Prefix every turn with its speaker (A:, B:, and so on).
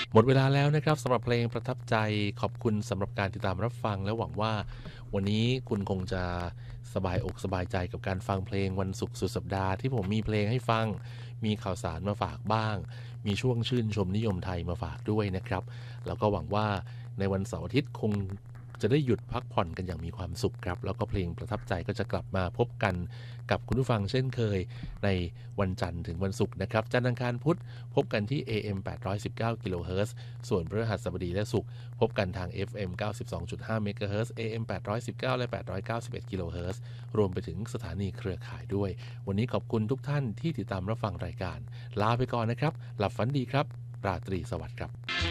A: หมดเวลาแล้วนะครับสำหรับเพลงประทับใจขอบคุณสำหรับการติดตามรับฟังและหวังว่าวันนี้คุณคงจะสบายอกสบายใจกับการฟังเพลงวันศุกร์สุดสัปดาห์ที่ผมมีเพลงให้ฟังมีข่าวสารมาฝากบ้างมีช่วงชื่นชมนิยมไทยมาฝากด้วยนะครับแล้วก็หวังว่าในวันเสาร์อาทิตย์คงจะได้หยุดพักผ่อนกันอย่างมีความสุขครับแล้วก็เพลงประทับใจก็จะกลับมาพบกันกับคุณผู้ฟังเช่นเคยในวันจันทร์ถึงวันศุกร์นะครับจันทร์อังคารพุธพบกันที่ AM 819 กิโลเฮิรตซ์ส่วนพฤหัสบดีและศุกร์พบกันทาง FM 92.5 เมกะเฮิรตซ์ AM 819 และ 891 กิโลเฮิรตซ์รวมไปถึงสถานีเครือข่ายด้วยวันนี้ขอบคุณทุกท่านที่ติดตามรับฟังรายการลาไปก่อนนะครับหลับฝันดีครับราตรีสวัสดิ์ครับ